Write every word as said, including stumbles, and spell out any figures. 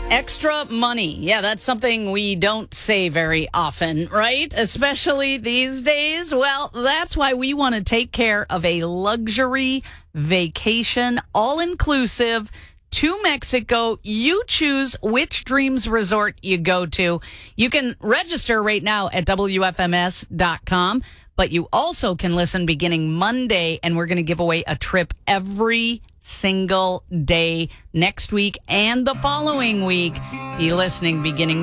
Extra money. Yeah, that's something we don't say very often, right? Especially these days. Well, that's why we want to take care of a luxury vacation, all-inclusive, to Mexico. You choose which Dreams Resort you go to. You can register right now at W F M S dot com, but you also can listen beginning Monday, and we're going to give away a trip every single day next week and the following week. Be listening beginning